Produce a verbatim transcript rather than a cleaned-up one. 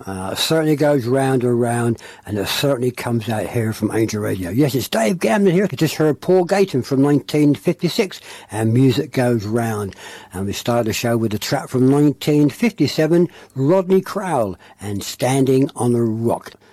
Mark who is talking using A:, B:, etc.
A: Uh, certainly goes round and round, and it certainly comes out here from Angel Radio. Yes, it's Dave Gamden here. You just heard Paul Gayton from nineteen fifty-six, and Music Goes Round. And we started the show with a track from nineteen fifty-seven, Rodney Crowell, and Standing on a Rock.